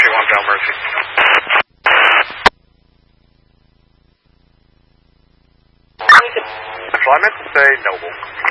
71 Bell Mercy. I meant to say Noble.